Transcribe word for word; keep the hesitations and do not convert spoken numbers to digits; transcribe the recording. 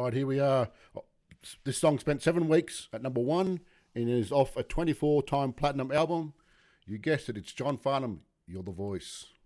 right, here we are. This song spent seven weeks at number one and is off a twenty-four time platinum album. You guessed it, it's John Farnham, You're the Voice.